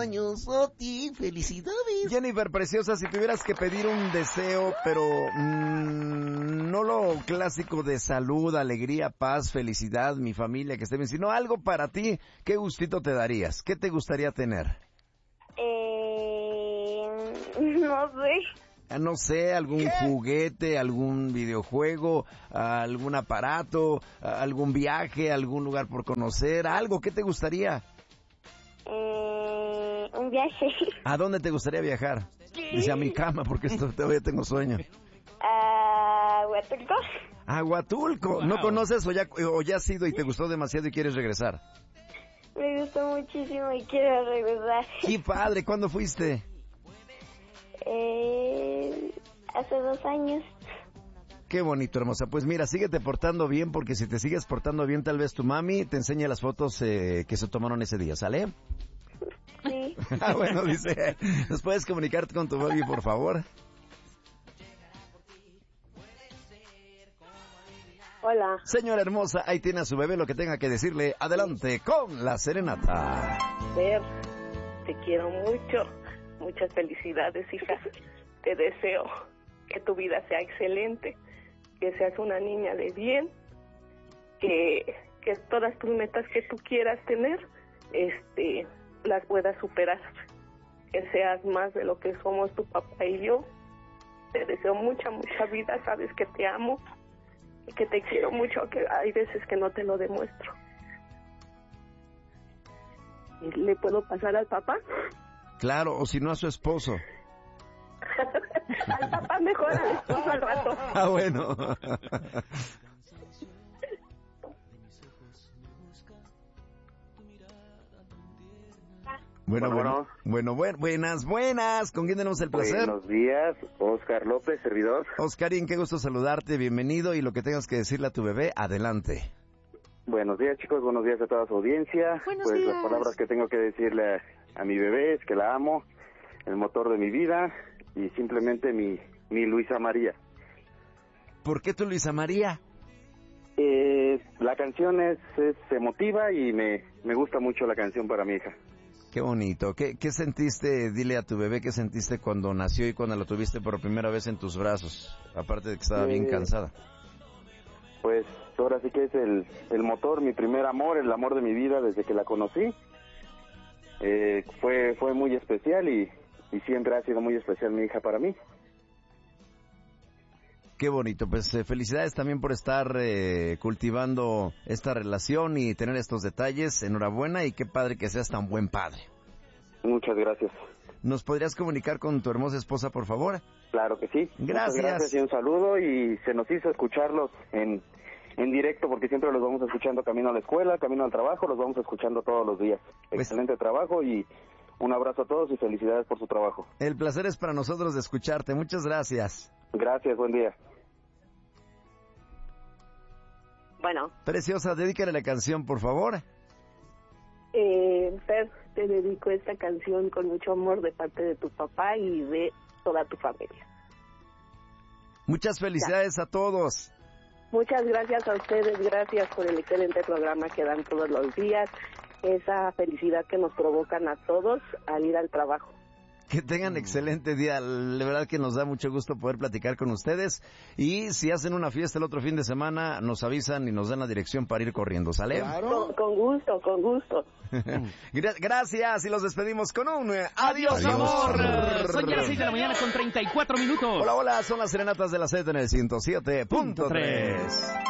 cumpleaños a ti, felicidades. Jennifer, preciosa, si tuvieras que pedir un deseo, pero no lo clásico de salud, alegría, paz, felicidad, mi familia, que esté bien, sino algo para ti, ¿qué gustito te darías? ¿Qué te gustaría tener? No sé. No sé, algún juguete, algún videojuego, algún aparato, algún viaje, algún lugar por conocer, algo, ¿qué te gustaría? Un viaje. ¿A dónde te gustaría viajar? Dice, a mi cama, porque todavía tengo sueño. A Huatulco. A Huatulco. Wow. ¿No conoces o ya has ido y te gustó demasiado y quieres regresar? Me gustó muchísimo y quiero regresar. ¡Qué padre! ¿Cuándo fuiste? Hace 2 años. Qué bonito, hermosa. Pues mira, síguete portando bien, porque si te sigues portando bien, tal vez tu mami te enseñe las fotos que se tomaron ese día, ¿sale? Sí. Bueno, dice, ¿nos puedes comunicarte con tu mami, por favor? Hola. Señora hermosa, ahí tiene a su bebé, lo que tenga que decirle. Adelante con la serenata. Fer, te quiero mucho. Muchas felicidades, hija. Te deseo que tu vida sea excelente, que seas una niña de bien, que todas tus metas que tú quieras tener, las puedas superar, que seas más de lo que somos tu papá y yo. Te deseo mucha vida, sabes que te amo y que te quiero mucho, que hay veces que no te lo demuestro. ¿Le puedo pasar al papá? Claro, o si no a su esposo. Al papá mejor, al esposo al rato. Ah, bueno. Buenas. ¿Con quién tenemos el placer? Buenos días, Oscar López, servidor. Oscarín, qué gusto saludarte, bienvenido, y lo que tengas que decirle a tu bebé, adelante. Buenos días, chicos, buenos días a toda su audiencia. Buenos días. Las palabras que tengo que decirle a mi bebé es que la amo, el motor de mi vida, y simplemente mi Luisa María. ¿Por qué tu Luisa María? La canción es emotiva y me gusta mucho la canción para mi hija. Qué bonito. ¿Qué sentiste? Dile a tu bebé qué sentiste cuando nació y cuando la tuviste por primera vez en tus brazos, aparte de que estaba bien cansada. Pues ahora sí que es el motor, mi primer amor, el amor de mi vida desde que la conocí. Fue muy especial y siempre ha sido muy especial mi hija para mí. Qué bonito, pues felicidades también por estar cultivando esta relación y tener estos detalles. Enhorabuena y qué padre que seas tan buen padre. Muchas gracias. ¿Nos podrías comunicar con tu hermosa esposa, por favor? Claro que sí. Gracias. Muchas gracias y un saludo, y se nos hizo escucharlos en directo, porque siempre los vamos escuchando camino a la escuela, camino al trabajo, los vamos escuchando todos los días. Pues, excelente trabajo y un abrazo a todos y felicidades por su trabajo. El placer es para nosotros de escucharte. Muchas gracias. Gracias, buen día. Bueno. Preciosa, dedícale la canción, por favor. Fer, te dedico esta canción con mucho amor de parte de tu papá y de toda tu familia. Muchas felicidades a todos. Muchas gracias a ustedes, gracias por el excelente programa que dan todos los días, esa felicidad que nos provocan a todos al ir al trabajo. Que tengan excelente día, la verdad que nos da mucho gusto poder platicar con ustedes, y si hacen una fiesta el otro fin de semana, nos avisan y nos dan la dirección para ir corriendo, ¿sale? Claro. Con gusto. Gracias, y los despedimos con un adiós, amor. Son ya las 6 de la mañana con 34 minutos. Hola, son las serenatas de la Z en el 107.3.